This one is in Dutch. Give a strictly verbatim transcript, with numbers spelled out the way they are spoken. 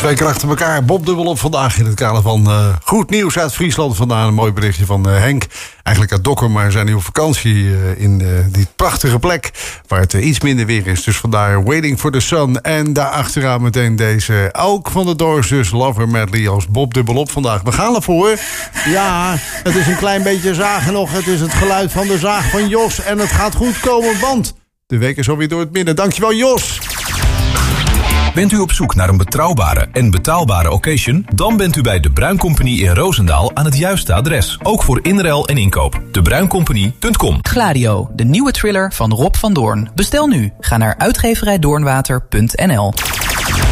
Twee keer achter elkaar. Bob dubbel op vandaag in het kader van uh, goed nieuws uit Friesland. Vandaar een mooi berichtje van uh, Henk. Eigenlijk uit Dokkum, maar zijn nu op vakantie uh, in uh, die prachtige plek waar het uh, iets minder weer is. Dus vandaar Waiting for the Sun. En daarachteraan meteen deze ook van de Doors, dus Lover Medley als Bob dubbel op vandaag. We gaan ervoor. Ja, het is een klein beetje zagen nog. Het is het geluid van de zaag van Jos. En het gaat goed komen, want de week is alweer door het midden. Dankjewel, Jos. Bent u op zoek naar een betrouwbare en betaalbare occasion? Dan bent u bij De Bruin Company in Roosendaal aan het juiste adres. Ook voor inruil en inkoop. de bruin company punt com. Gladio, de nieuwe thriller van Rob van Doorn. Bestel nu. Ga naar uitgeverij doornwater punt n l.